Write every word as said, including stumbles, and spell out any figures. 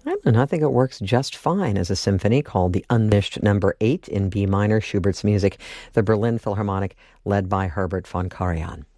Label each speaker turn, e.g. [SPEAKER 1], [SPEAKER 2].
[SPEAKER 1] I don't know. I think it works just fine as a symphony called the Unfinished Number Eight in B minor, Schubert's music, the Berlin Philharmonic, led by Herbert von Karajan.